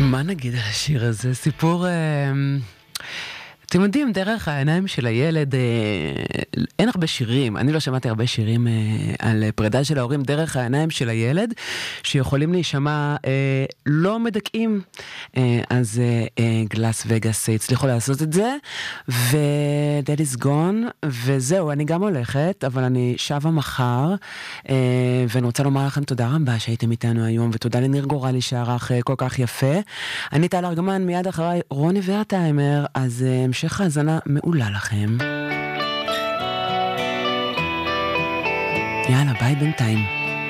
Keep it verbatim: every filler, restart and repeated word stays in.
מה נגיד על השיר הזה? סיפור... אתם יודעים, דרך העיניים של הילד, אין הרבה שירים, אני לא שמעתי הרבה שירים על פרידה של ההורים דרך העיניים של הילד, שיכולים להישמע לא מדכאים. אז גלאס וגאס הצליחו לעשות את זה, ו-That is gone, וזהו, אני גם הולכת, אבל אני שווה מחר, ואני רוצה לומר לכם תודה רבה שהייתם איתנו היום, ותודה לניר גורלי שערך כל כך יפה. אני טל ארגמן, מיד אחריי רוני ורטיימר, אז המשך האזנה מעולה לכם. יאללה, ביי בינתיים.